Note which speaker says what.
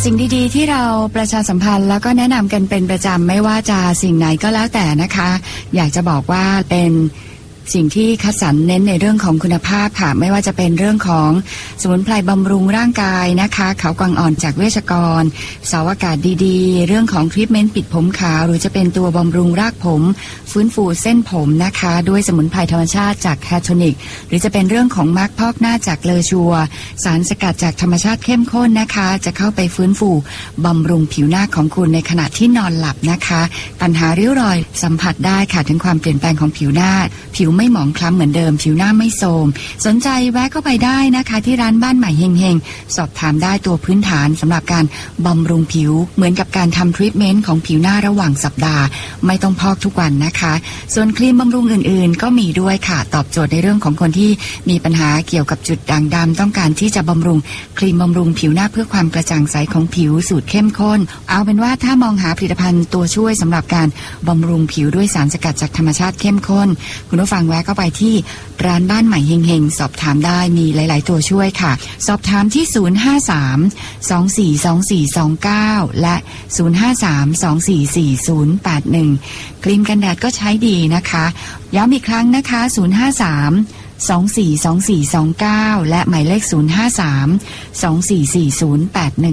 Speaker 1: สิ่งดีๆที่เราประชาสัมพันธ์แล้วก็แนะนำกันเป็นประจำไม่ว่าจะสิ่งไหนก็แล้วแต่นะคะอยากจะบอกว่าเป็นสิ่งที่คัดสรรเน้นในเรื่องของคุณภาพค่ะไม่ว่าจะเป็นเรื่องของสมุนไพรบำรุงร่างกายนะคะเขากวางอ่อนจากเวชกรเสาอากาศดีๆเรื่องของทรีทเมนต์ปิดผมขาวหรือจะเป็นตัวบำรุงรากผมฟื้นฟูเส้นผมนะคะด้วยสมุนไพรธรรมชาติจากแคทอนิกหรือจะเป็นเรื่องของมาร์คพอกหน้าจากเลอชัวสารสกัดจากธรรมชาติเข้มข้นนะคะจะเข้าไปฟื้นฟูบำรุงผิวหน้าของคุณในขณะที่นอนหลับนะคะปัญหาริ้วรอยสัมผัสได้ค่ะถึงความเปลี่ยนแปลงของผิวหน้าผิวไม่หมองคล้ำเหมือนเดิมผิวหน้าไม่โทรมสนใจแวะเข้าไปได้นะคะที่ร้านบ้านใหม่เฮงๆสอบถามได้ตัวพื้นฐานสำหรับการบำรุงผิวเหมือนกับการทำทรีทเมนต์ของผิวหน้าระหว่างสัปดาห์ไม่ต้องพอกทุกวันนะคะส่วนครีมบำรุงอื่นๆก็มีด้วยค่ะตอบโจทย์ในเรื่องของคนที่มีปัญหาเกี่ยวกับจุดด่างดำต้องการที่จะบำรุงครีมบำรุงผิวหน้าเพื่อความกระจ่างใสของผิวสูตรเข้มข้นเอาเป็นว่าถ้ามองหาผลิตภัณฑ์ตัวช่วยสำหรับการบำรุงผิวด้วยสารสกัดจากธรรมชาติเข้มข้นคุณผู้ฟังแวะเข้าไปที่ร้านบ้านใหม่เฮงๆสอบถามได้มีหลายๆตัวช่วยค่ะสอบถามที่053-242429และ053-244081ครีมกันแดดก็ใช้ดีนะคะย้ำอีกครั้งนะคะ053-242429และหมายเลข053-244081